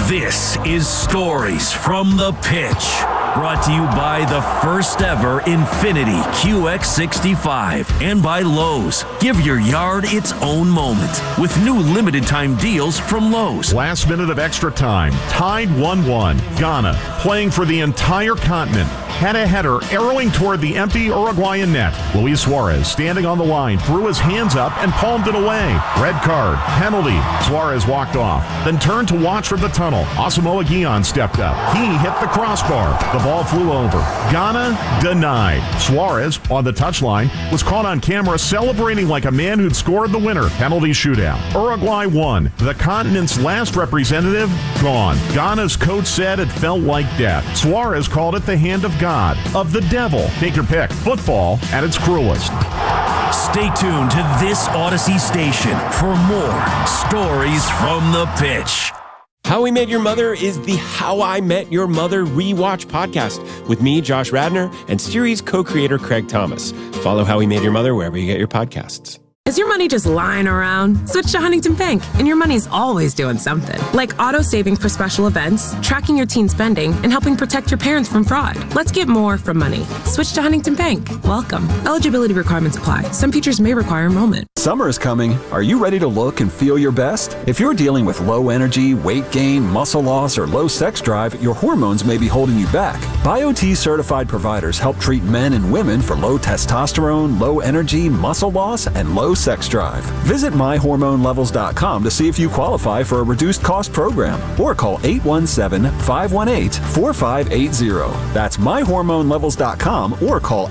This is Stories from the Pitch, brought to you by the first ever Infiniti QX65 and by Lowe's. Give your yard its own moment with new limited time deals from Lowe's. Last minute of extra time, tied 1-1. Ghana, playing for the entire continent, had a header arrowing toward the empty Uruguayan net. Luis Suarez, standing on the line, threw his hands up and palmed it away. Red card, penalty. Suarez walked off, then turned to watch from the tunnel. Asamoah Gyan stepped up. He hit the crossbar. The ball flew over. Ghana denied. Suarez, on the touchline, was caught on camera celebrating like a man who'd scored the winner. Penalty shootout. Uruguay won. The continent's last representative, gone. Ghana's coach said it felt like death. Suarez called it the hand of God, of the devil. Take your pick. Football at its cruelest. Stay tuned to this Odyssey station for more Stories from the Pitch. How We Met Your Mother is the How I Met Your Mother rewatch podcast with me, Josh Radnor, and series co-creator Craig Thomas. Follow How We Met Your Mother wherever you get your podcasts. Is your money just lying around? Switch to Huntington Bank, and your money's always doing something. Like auto-saving for special events, tracking your teen spending, and helping protect your parents from fraud. Let's get more from money. Switch to Huntington Bank. Welcome. Eligibility requirements apply. Some features may require enrollment. Summer is coming. Are you ready to look and feel your best? If you're dealing with low energy, weight gain, muscle loss, or low sex drive, your hormones may be holding you back. BioT certified providers help treat men and women for low testosterone, low energy, muscle loss, and low sex drive. Visit myhormonelevels.com to see if you qualify for a reduced cost program or call 817-518-4580. That's myhormonelevels.com or call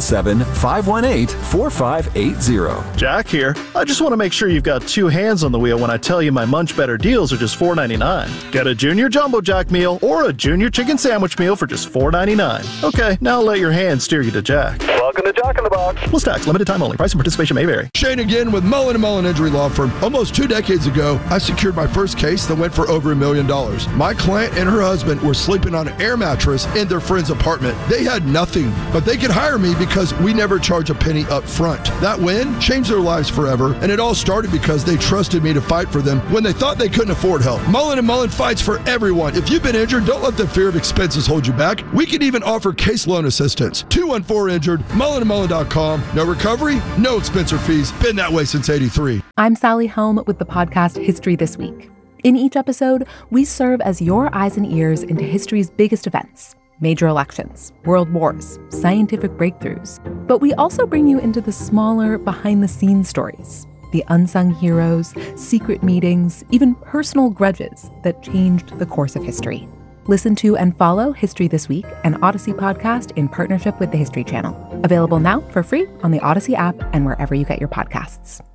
817-518-4580. Jack here. I just want to make sure you've got two hands on the wheel when I tell you my Munch Better deals are just $4.99. Get a Junior Jumbo Jack meal or a Junior Chicken Sandwich meal for just $4.99. Okay, now let your hands steer you to Jack. Welcome to Jack in the Box. Plus tax, limited time only. Price and participation may vary. Shane again with Mullen & Mullen Injury Law Firm. Almost 2 decades ago, I secured my first case that went for over $1 million. My client and her husband were sleeping on an air mattress in their friend's apartment. They had nothing, but they could hire me because we never charge a penny up front. That win changed their lives forever, and it all started because they trusted me to fight for them when they thought they couldn't afford help. Mullen & Mullen fights for everyone. If you've been injured, don't let the fear of expenses hold you back. We can even offer case loan assistance. 214-INJURED, mullenandmullen.com. No recovery, no expense or fees. Been that way since '83. I'm Sally Helm with the podcast History This Week. In each episode, we serve as your eyes and ears into history's biggest events. Major elections, world wars, scientific breakthroughs. But we also bring you into the smaller, behind-the-scenes stories. The unsung heroes, secret meetings, even personal grudges that changed the course of history. Listen to and follow History This Week, an Odyssey podcast in partnership with the History Channel. Available now for free on the Odyssey app and wherever you get your podcasts.